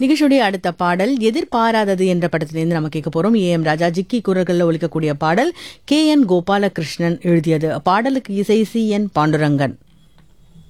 நிகழ்ச்சியுடைய அடுத்த பாடல் எதிர்பாராதது என்ற படத்திலிருந்து நம்ம கேட்க போறோம். ஏஎம் ராஜா ஜிக்கி குரல்களில் ஒலிக்கக்கூடிய பாடல். KN கோபாலகிருஷ்ணன் எழுதியது. பாடலுக்கு இசை CN பாண்டுரங்கன்.